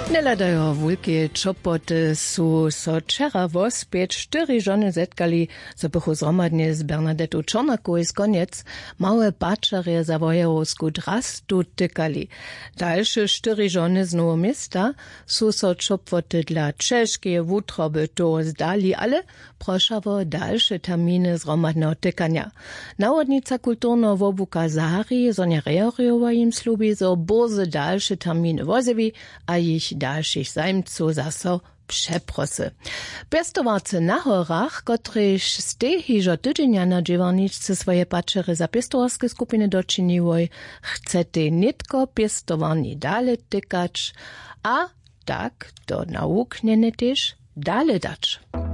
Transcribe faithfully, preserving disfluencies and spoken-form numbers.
Neladajo wulkie čopoty su so čera vospěć štyri žony zetkali, so bychu zromadnie z Bernadettu Čornakovej z koniec małe pačarje za wojerovsku drastu tykali. Dalsze štyri žony z Nowo Miasta su so čopoty dla češkie wutroby to zdali, ale proszawo dalsze terminy zromadnego tykania. Nawodnica kulturno wobuka Zahari Sonja Reoriowa im slubi, so boze dalsze terminy wozewi, a ich dalszych zajmców zaso przeprosy. Pestowarcy na horach, kotryż z tej hiżo tydzienia na dziewarniczce swoje pačery za pestowarskie skupiny doczyniłoj, chcete nitko pestowani dale tykać, a tak do nauk nie też dale dać.